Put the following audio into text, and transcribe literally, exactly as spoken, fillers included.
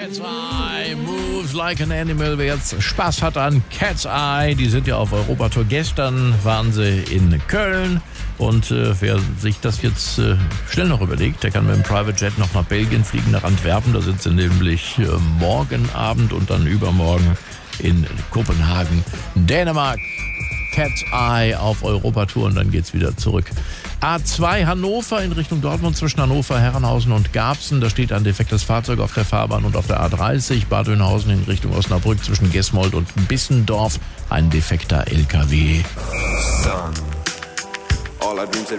Cat's Eye moves like an animal. Wer jetzt Spaß hat an Cat's Eye, die sind ja auf Europatour. Gestern waren sie in Köln. Und äh, wer sich das jetzt äh, schnell noch überlegt, der kann mit dem Private Jet noch nach Belgien fliegen, nach Antwerpen. Da sind sie nämlich äh, morgen Abend und dann übermorgen in Kopenhagen, Dänemark. Cat's Eye auf Europatour und dann geht's wieder zurück. A zwei Hannover in Richtung Dortmund zwischen Hannover, Herrenhausen und Garbsen. Da steht ein defektes Fahrzeug auf der Fahrbahn und auf der A dreißig. Bad Oeynhausen in Richtung Osnabrück zwischen Gesmold und Bissendorf. Ein defekter L K W. Done. All our dreams have